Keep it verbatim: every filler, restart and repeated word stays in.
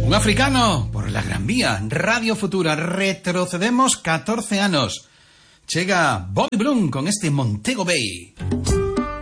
Un africano por la Gran Vía, Radio Futura. Retrocedemos catorce anos. Chega Bobby Brown con este Montego Bay.